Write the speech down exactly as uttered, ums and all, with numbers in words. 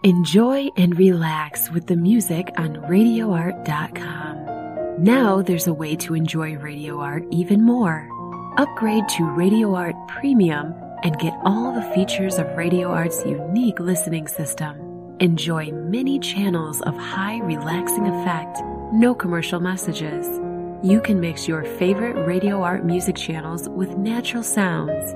Enjoy and relax with the music on radio art dot com. Now there's a way to enjoy Radio Art even more. Upgrade to Radio Art Premium and get all the features of Radio Art's unique listening system. Enjoy many channels of high relaxing effect, no commercial messages. You can mix your favorite Radio Art music channels with natural sounds